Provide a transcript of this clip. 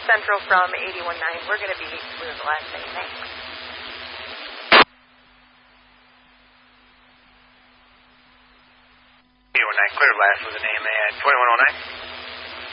Central from 81.9. We're going to be clear the last name. Thanks. 81.9 clear last with an AMA at 2109.